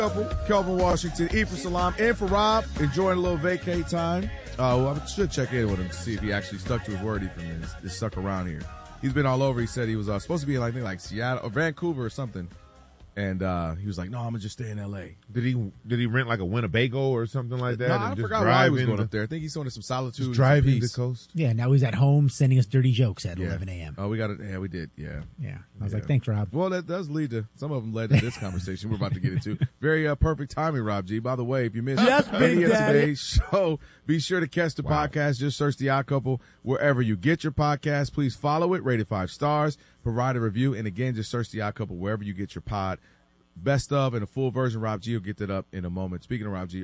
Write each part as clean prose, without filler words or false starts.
Couple, Kelvin Washington, Ephraim Salam, in for Rob, enjoying a little vacay time. I should check in with him to see if he actually stuck to his word. Ephraim is stuck around here. He's been all over. He said he was supposed to be in like Seattle or Vancouver or something. And he was like, no, I'm going to just stay in L.A. Did he rent like a Winnebago or something like that? No, I forgot why he was going up there. I think he's on some solitude. Just driving the coast. Yeah, now he's at home sending us dirty jokes at 11 a.m. Oh, we got it. Yeah, we did. Yeah. Yeah. I was like, thanks, Rob. Well, that does lead to, some of them led to this conversation we're about to get into. Very perfect timing, Rob G. By the way, if you missed any of today's show, be sure to catch the podcast. Just search The Odd Couple wherever you get your podcast. Please follow it, rate it 5 stars, provide a review, and again, just search The Odd Couple wherever you get your pod. Best of and a full version. Rob G will get that up in a moment. Speaking of Rob G,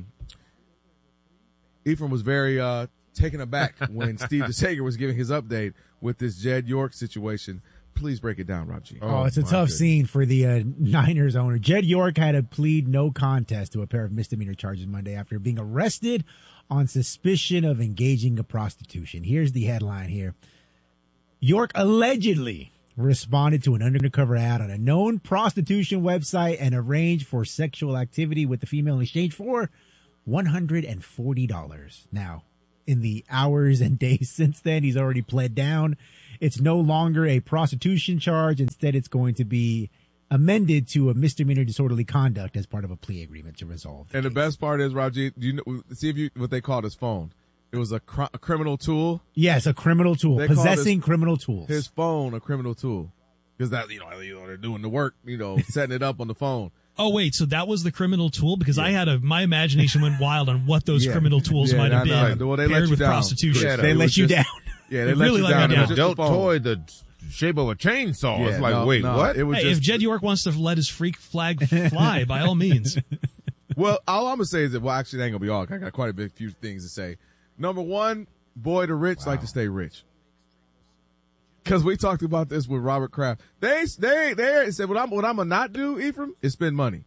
Ephraim was very taken aback when Steve DeSager was giving his update with this Jed York situation. Please break it down, Rob G. Oh, it's a tough scene for the Niners owner. Jed York had to plead no contest to a pair of misdemeanor charges Monday after being arrested on suspicion of engaging in prostitution. Here's the headline here. York allegedly responded to an undercover ad on a known prostitution website and arranged for sexual activity with the female in exchange for $140. Now, in the hours and days since then, he's already pled down. It's no longer a prostitution charge. Instead, it's going to be amended to a misdemeanor disorderly conduct as part of a plea agreement to resolve the case. The best part is, Rob G, do you know, see if you what they called his phone. It was a criminal tool. Yes, a criminal tool. Possessing criminal tools. His phone, a criminal tool. Because that, they're doing the work, setting it up on the phone. Oh, wait, so that was the criminal tool? Because my imagination went wild on what those criminal tools might have been. Well, they paired let with down. prostitution. Yeah, they let you down. Yeah, they let you down. An adult toy the shape of a chainsaw. It's like, what? It was hey, if Jed York wants to let his freak flag fly, by all means. Well, all I'm going to say is that, actually, that ain't going to be all. I got quite a few things to say. Number one, boy, the rich like to stay rich. Because we talked about this with Robert Kraft. They said, what I'm going to not do, Ephraim, is spend money.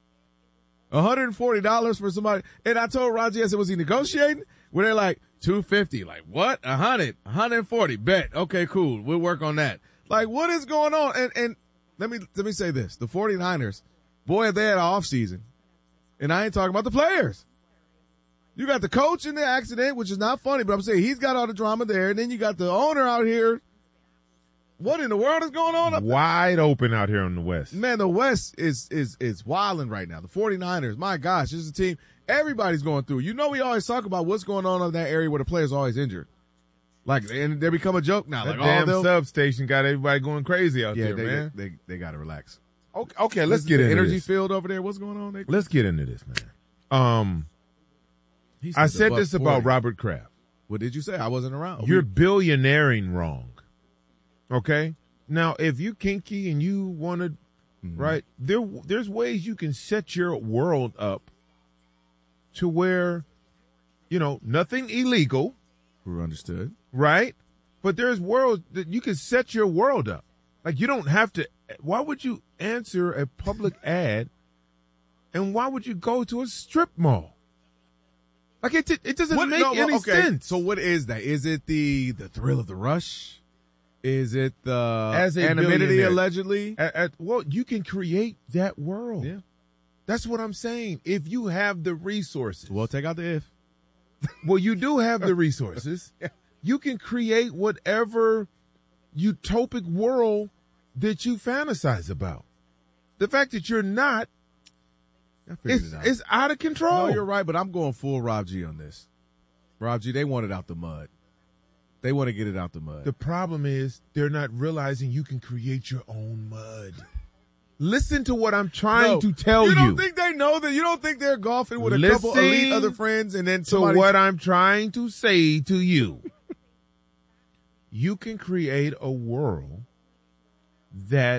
$140 for somebody. And I told Roger, I said, was he negotiating? Where they're like, $250. Like, what? $100, $140. Bet. Okay, cool. We'll work on that. Like, what is going on? And let me say this. The 49ers, boy, they had an off season. And I ain't talking about the players. You got the coach in the accident, which is not funny, but I'm saying he's got all the drama there. And then you got the owner out here. What in the world is going on up there? Wide open out here in the West. Man, the West is wilding right now. The 49ers, my gosh, this is a team everybody's going through. We always talk about what's going on in that area where the players are always injured. Like, and they become a joke now. That damn substation got everybody going crazy out there, man. They got to relax. Okay, let's get into this. Energy this. field over there, what's going on? Let's get into this, man. I said this about Robert Kraft. What did you say? I wasn't around. You're billionairing wrong. Okay? Now, if you kinky and you want to, right, there's ways you can set your world up to where, nothing illegal. We're understood. Right? But there's worlds that you can set your world up. Like, you don't have to, why would you answer a public ad and why would you go to a strip mall? Like, it doesn't make any sense. So what is that? Is it the thrill of the rush? Is it the anonymity, allegedly? Well, you can create that world. Yeah. That's what I'm saying. If you have the resources. Well, take out the if. Well, you do have the resources. Yeah. You can create whatever utopic world that you fantasize about. The fact that you're not, it's out of control. No, you're right, but I'm going full Rob G on this. Rob G, they want it out the mud. They want to get it out the mud. The problem is they're not realizing you can create your own mud. Listen to what I'm trying to tell you. You don't think they know that? You don't think they're golfing with a couple elite other friends and then somebody... to what I'm trying to say to you. You can create a world that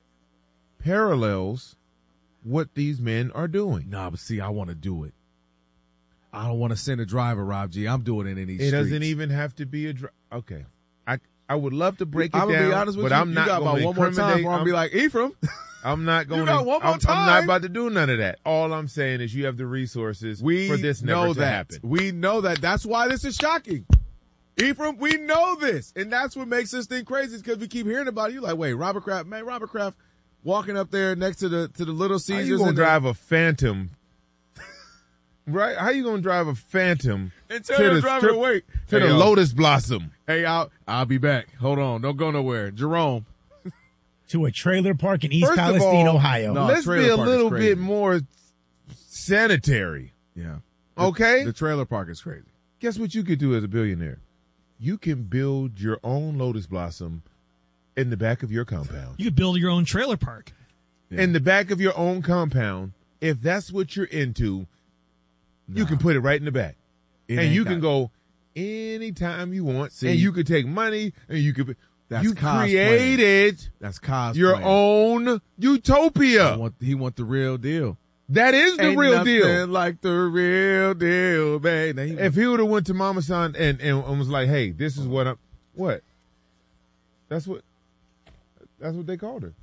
parallels what these men are doing. Nah, but see, I want to do it. I don't want to send a driver, Rob G. I'm doing it in these streets. It doesn't even have to be a driver. Okay. I would love to break it down, be honest with but you. I'm not going to incriminate. One more time where I'll be like, Ephraim. I'm not going to. You got one more time. I'm not about to do none of that. All I'm saying is you have the resources for this never to happen. We know that. That's why this is shocking. Ephraim, we know this. And that's what makes this thing crazy is because we keep hearing about it. You're like, wait, Robert Kraft, walking up there next to the Little Caesars. How you gonna drive a Phantom? Right? How you gonna drive a Phantom and tell the driver to wait to the Lotus Blossom? Hey, I'll be back. Hold on, don't go nowhere, Jerome. To a trailer park in East Palestine, Ohio. No, let's be a little bit more sanitary. Yeah. Okay? The trailer park is crazy. Guess what you could do as a billionaire? You can build your own Lotus Blossom in the back of your compound. You could build your own trailer park. Yeah. In the back of your own compound. If that's what you're into, you can put it right in the back. And you can go anytime you want. See, and you could take money and you could... You created your own utopia. He want the real deal. That is the real deal. Like the real deal, man. If he would have went to Mama San and was like, "Hey, this is what what?" That's what they called her.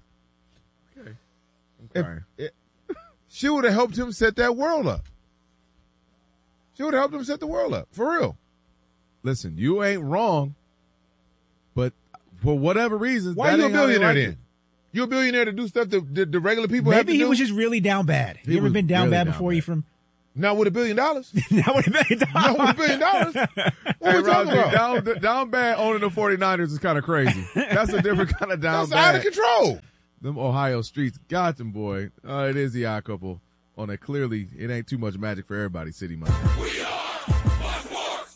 Okay. She would have helped him set that world up. She would have helped him set the world up for real. Listen, you ain't wrong, but for whatever reason, why are you a billionaire then? You're a billionaire to do stuff that the regular people have to do? Maybe he was just really down bad. You ever been down bad before, Ephraim? Not with $1 billion. Not with $1 billion. Not with $1 billion. What are we talking about? Down bad owning the 49ers is kind of crazy. That's a different kind of down bad. That's out of control. Them Ohio streets got them, boy. It is the odd couple on a clearly it ain't too much magic for everybody city money. We are Bus.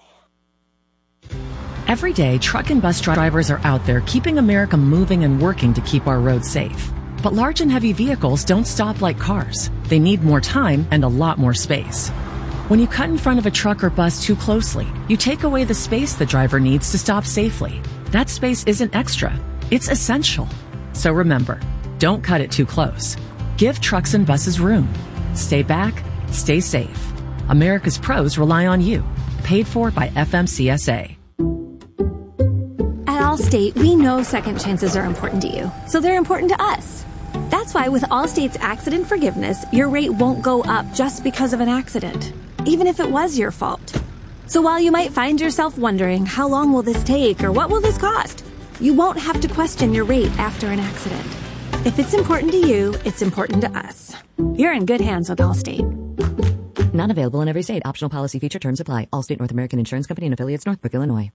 Every day, truck and bus drivers are out there keeping America moving and working to keep our roads safe. But large and heavy vehicles don't stop like cars. They need more time and a lot more space. When you cut in front of a truck or bus too closely, you take away the space the driver needs to stop safely. That space isn't extra. It's essential. So remember, don't cut it too close. Give trucks and buses room. Stay back, stay safe. America's pros rely on you. Paid for by FMCSA. At Allstate, we know second chances are important to you, so they're important to us. That's why with Allstate's accident forgiveness, your rate won't go up just because of an accident, even if it was your fault. So while you might find yourself wondering, how long will this take or what will this cost? You won't have to question your rate after an accident. If it's important to you, it's important to us. You're in good hands with Allstate. Not available in every state. Optional policy feature terms apply. Allstate North American Insurance Company and affiliates, Northbrook, Illinois.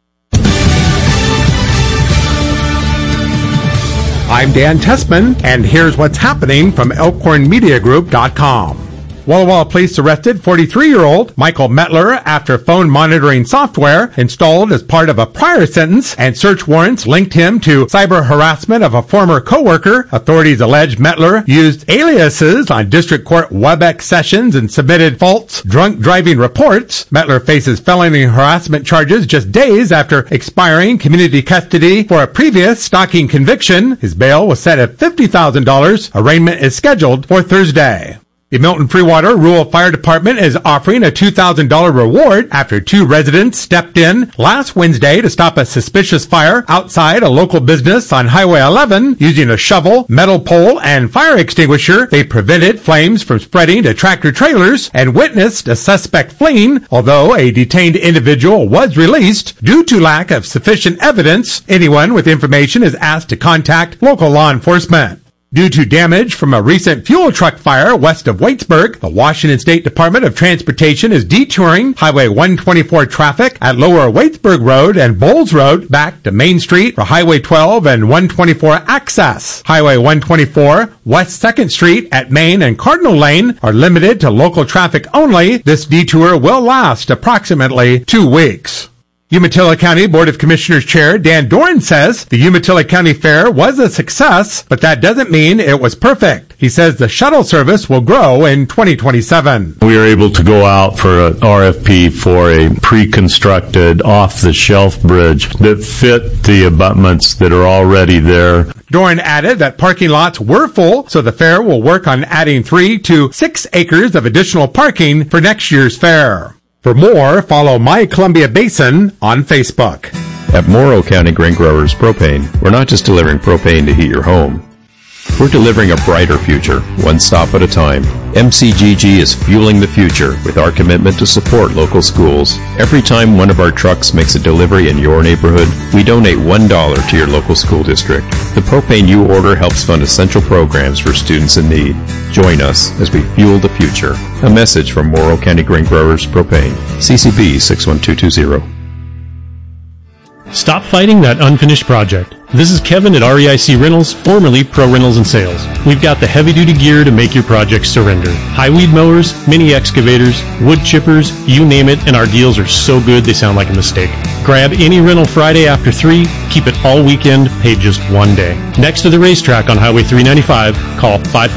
I'm Dan Tessman, and here's what's happening from ElkhornMediaGroup.com. Walla Walla police arrested 43-year-old Michael Metler after phone monitoring software installed as part of a prior sentence and search warrants linked him to cyber harassment of a former coworker. Authorities allege Metler used aliases on district court WebEx sessions and submitted false drunk driving reports. Metler faces felony harassment charges just days after expiring community custody for a previous stalking conviction. His bail was set at $50,000. Arraignment is scheduled for Thursday. The Milton Freewater Rural Fire Department is offering a $2,000 reward after 2 residents stepped in last Wednesday to stop a suspicious fire outside a local business on Highway 11. Using a shovel, metal pole, and fire extinguisher, they prevented flames from spreading to tractor-trailers and witnessed a suspect fleeing. Although a detained individual was released due to lack of sufficient evidence, anyone with information is asked to contact local law enforcement. Due to damage from a recent fuel truck fire west of Waitsburg, the Washington State Department of Transportation is detouring Highway 124 traffic at Lower Waitsburg Road and Bowles Road back to Main Street for Highway 12 and 124 access. Highway 124, West 2nd Street at Main and Cardinal Lane are limited to local traffic only. This detour will last approximately 2 weeks. Umatilla County Board of Commissioners Chair Dan Doran says the Umatilla County Fair was a success, but that doesn't mean it was perfect. He says the shuttle service will grow in 2027. We were able to go out for an RFP for a pre-constructed off-the-shelf bridge that fit the abutments that are already there. Doran added that parking lots were full, so the fair will work on adding 3 to 6 acres of additional parking for next year's fair. For more, follow My Columbia Basin on Facebook. At Morrow County Grain Growers Propane, we're not just delivering propane to heat your home. We're delivering a brighter future, one stop at a time. MCGG is fueling the future with our commitment to support local schools. Every time one of our trucks makes a delivery in your neighborhood, we donate $1 to your local school district. The propane you order helps fund essential programs for students in need. Join us as we fuel the future. A message from Morrow County Grain Growers Propane. CCB 61220. Stop fighting that unfinished project. This is Kevin at REIC Rentals, formerly Pro Rentals and Sales. We've got the heavy-duty gear to make your project surrender. High weed mowers, mini excavators, wood chippers, you name it, and our deals are so good they sound like a mistake. Grab any rental Friday after 3, keep it all weekend, pay just one day. Next to the racetrack on Highway 395, call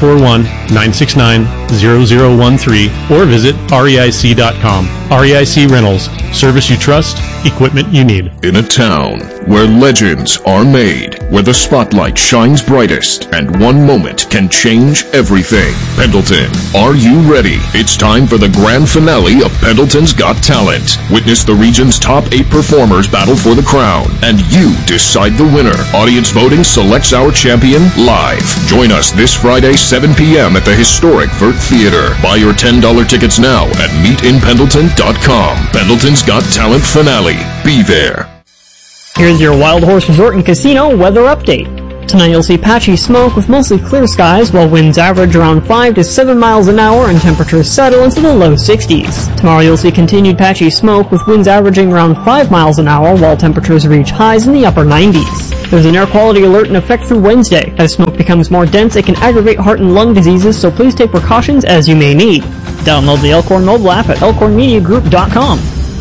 541-969-0013 or visit reic.com. REIC Rentals, service you trust, equipment you need. In a town where legends are made, where the spotlight shines brightest, and one moment can change everything. Pendleton, are you ready? It's time for the grand finale of Pendleton's Got Talent. Witness the region's top 8 performers battle for the crown, and you decide the winner. Audience voting selects our champion live. Join us this Friday, 7 p.m. at the historic Vert Theater. Buy your $10 tickets now at meetinpendleton.com. Pendleton's Got Talent finale. Be there. Here's your Wild Horse Resort and Casino weather update. Tonight you'll see patchy smoke with mostly clear skies, while winds average around 5 to 7 miles an hour and temperatures settle into the low 60s. Tomorrow you'll see continued patchy smoke with winds averaging around 5 miles an hour, while temperatures reach highs in the upper 90s. There's an air quality alert in effect through Wednesday. As smoke becomes more dense, it can aggravate heart and lung diseases, so please take precautions as you may need. Download the Elkhorn mobile app at elkhornmediagroup.com.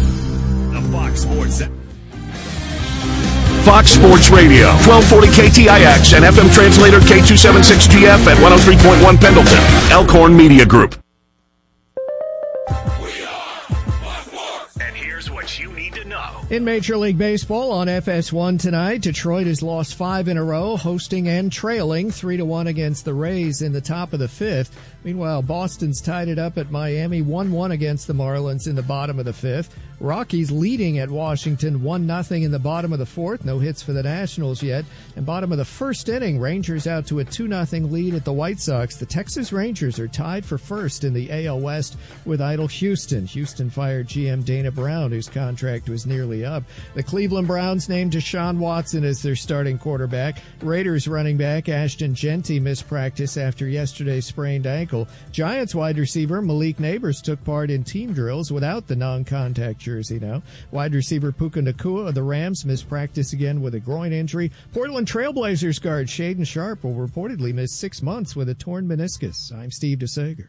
Fox Sports Radio, 1240 KTIX and FM translator K276GF at 103.1 Pendleton. Elkhorn Media Group. And here's what you need to know. In Major League Baseball on FS1 tonight, Detroit has lost 5 in a row, hosting and trailing 3-1 against the Rays in the top of the 5th. Meanwhile, Boston's tied it up at Miami 1-1 against the Marlins in the bottom of the 5th. Rockies leading at Washington 1-0 in the bottom of the 4th. No hits for the Nationals yet. And bottom of the 1st inning, Rangers out to a 2-0 lead at the White Sox. The Texas Rangers are tied for first in the AL West with idle Houston. Houston fired GM Dana Brown, whose contract was nearly up. The Cleveland Browns named Deshaun Watson as their starting quarterback. Raiders running back Ashton Genty missed practice after yesterday's sprained ankle. Giants wide receiver Malik Neighbors took part in team drills without the non-contact jersey now. Wide receiver Puka Nacua of the Rams missed practice again with a groin injury. Portland Trailblazers guard Shaden Sharp will reportedly miss 6 months with a torn meniscus. I'm Steve DeSager.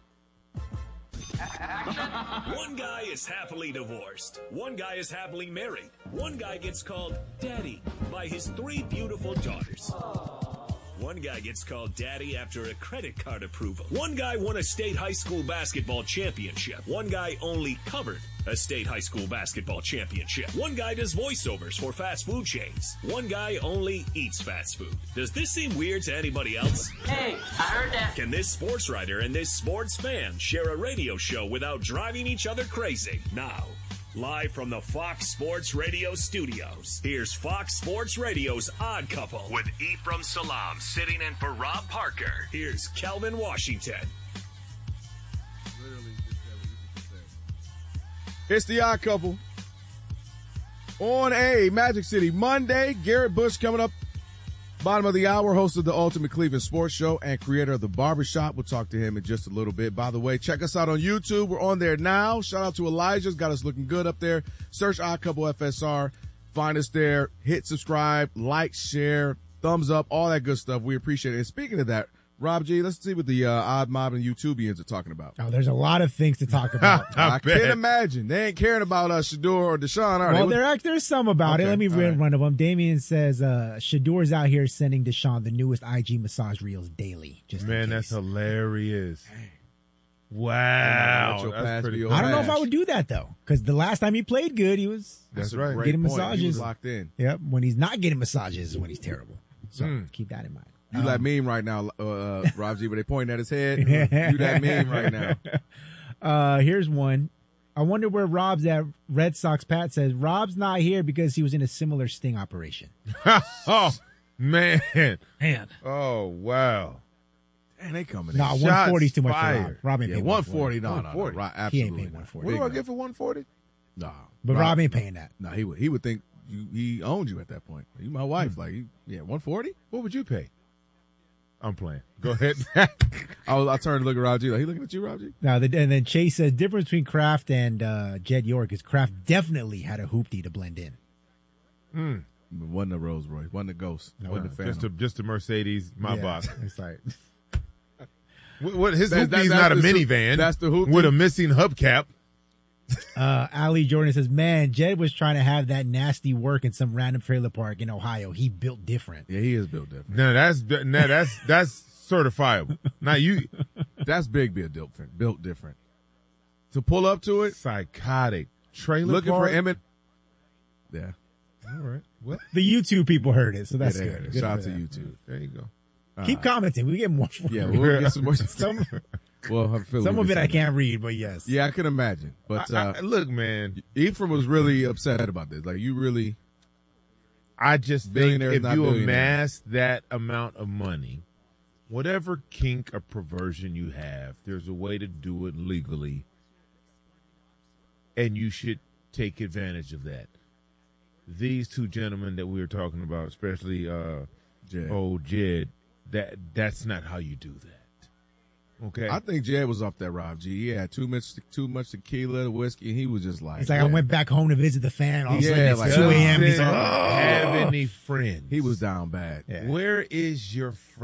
One guy is happily divorced. One guy is happily married. One guy gets called Daddy by his 3 beautiful daughters. One guy gets called Daddy after a credit card approval. One guy won a state high school basketball championship. One guy only covered a state high school basketball championship. One guy does voiceovers for fast food chains. One guy only eats fast food. Does this seem weird to anybody else? Hey, I heard that. Can this sports writer and this sports fan share a radio show without driving each other crazy? Now, live from the Fox Sports Radio studios, here's Fox Sports Radio's Odd Couple with Ephraim Salam sitting in for Rob Parker. Here's Kelvin Washington. It's the Odd Couple on a Magic City Monday. Garrett Bush coming up bottom of the hour, host of the Ultimate Cleveland Sports Show and creator of The Barbershop. We'll talk to him in just a little bit. By the way, check us out on YouTube. We're on there now. Shout out to Elijah's got us looking good up there. Search Odd Couple FSR. Find us there. Hit subscribe, like, share, thumbs up, all that good stuff. We appreciate it. And speaking of that, Rob G, let's see what the Odd Mob and YouTubians are talking about. Oh, there's a lot of things to talk about. I can't imagine. They ain't caring about Shador or Deshaun, are they? Well, there's some about it. Let me read one of them. Damien says Shador's out here sending Deshaun the newest IG massage reels daily. Man, that's hilarious. Wow. That's pretty I don't know if I would do that, though, because the last time he played good, he was getting massages. He was locked in. Yep. When he's not getting massages is when he's terrible. So keep that in mind. You that meme right now, Rob G, where they pointing at his head. You that meme right now. Here's one. I wonder where Rob's at. Red Sox Pat says, Rob's not here because he was in a similar sting operation. Man. Oh, wow. And they coming in. Nah, 140 is too much for Rob. fired. Rob ain't Yeah, paying 140. No, 140. Rob, He absolutely ain't paying not. 140. What do I get for 140? Nah. But Rob ain't paying that. No, he would think he owned you at that point. You my wife. Like, 140? What would you pay? I'm playing. Go ahead. I turned to look at Rob G. Like, he looking at you, Rob G? Now, and then Chase says difference between Kraft and Jed York is Kraft definitely had a hoopty to blend in. Wasn't a Rolls Royce. Wasn't a Ghost. Wasn't a Phantom. Just a Mercedes Maybach. It's like what his That's hoopty's not a the minivan. That's the hoopty. With a missing hubcap. Ali Jordan says, man, Jed was trying to have that nasty work in some random trailer park in Ohio. He built different. Yeah, he is built different. No, that's certifiable. Not you. That's big built different. To pull up to it, Psychotic. Trailer looking park? for Emmett. Yeah. All right. What? The YouTube people heard it, so that's Yeah, good. Shout out to them. YouTube. There you go. Keep commenting. We get more. Yeah, we'll get some more. some of it I can't read, but yes. Yeah, I can imagine. But look, man, Ephraim was really upset about this. Like, you really. I just think Billionaires, if not you billionaires. amass that amount of money, whatever kink or perversion you have, there's a way to do it legally, and you should take advantage of that. These two gentlemen that we were talking about, especially Jed, that's not how you do that. Okay, I think Jed was off that Rob G. He had too much tequila, whiskey, and he was just like. It's like I went back home to visit the fan. All of a sudden Yeah, it's like 2 a.m. He's Doesn't like, have any friends. He was down bad. Yeah. Where is your friend?